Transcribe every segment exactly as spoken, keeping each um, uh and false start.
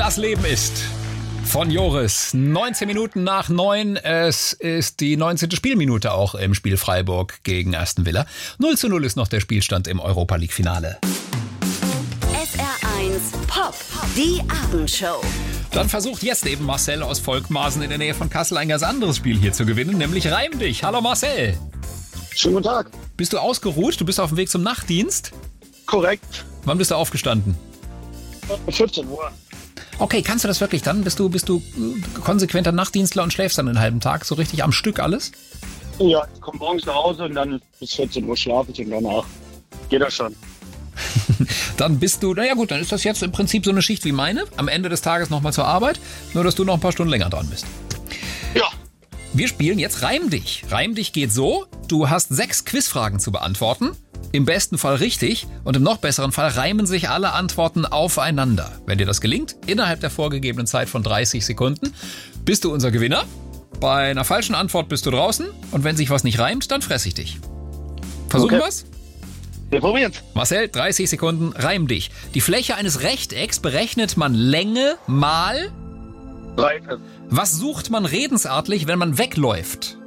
Das Leben ist von Joris. neunzehn Minuten nach neun. Es ist die neunzehnte Spielminute auch im Spiel Freiburg gegen Aston Villa. null zu null ist noch der Spielstand im Europa League Finale. S R eins Pop, die Abendshow. Dann versucht jetzt eben Marcel aus Volkmarsen in der Nähe von Kassel ein ganz anderes Spiel hier zu gewinnen, nämlich Reim dich. Hallo Marcel. Schönen guten Tag. Bist du ausgeruht? Du bist auf dem Weg zum Nachtdienst? Korrekt. Wann bist du aufgestanden? vierzehn Uhr. Okay, kannst du das wirklich dann? Bist du, bist du äh, konsequenter Nachtdienstler und schläfst dann einen halben Tag so richtig am Stück alles? Ja, ich komme morgens nach Hause und dann bis vierzehn Uhr schlafe ich und danach geht das schon. Dann bist du, naja gut, dann ist das jetzt im Prinzip so eine Schicht wie meine. Am Ende des Tages nochmal zur Arbeit, nur dass du noch ein paar Stunden länger dran bist. Ja. Wir spielen jetzt Reim dich. Reim dich geht so, du hast sechs Quizfragen zu beantworten. Im besten Fall richtig und im noch besseren Fall reimen sich alle Antworten aufeinander. Wenn dir das gelingt, innerhalb der vorgegebenen Zeit von dreißig Sekunden, bist du unser Gewinner. Bei einer falschen Antwort bist du draußen und wenn sich was nicht reimt, dann fress ich dich. Versuchen Okay. wir's? Wir probieren's. Marcel, dreißig Sekunden, reim dich. Die Fläche eines Rechtecks berechnet man Länge mal... Breite. Was sucht man redensartlich, wenn man wegläuft?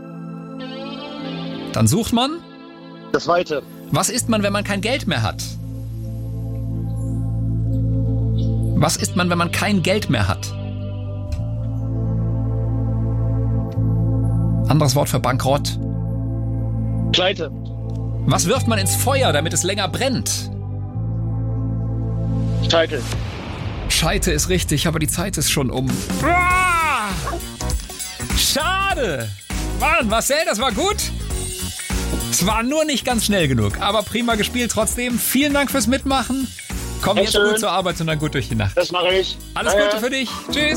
Dann sucht man... Das Weite. Was isst man, wenn man kein Geld mehr hat? Was isst man, wenn man kein Geld mehr hat? Anderes Wort für Bankrott. Pleite. Was wirft man ins Feuer, damit es länger brennt? Scheitel. Scheite ist richtig, aber die Zeit ist schon um. Ah! Schade! Mann, Marcel, das war gut. Es war nur nicht ganz schnell genug, aber prima gespielt trotzdem. Vielen Dank fürs Mitmachen. Komm jetzt Dankeschön. gut zur Arbeit und dann gut durch die Nacht. Das mache ich. Alles Ja, Gute ja. für dich. Tschüss.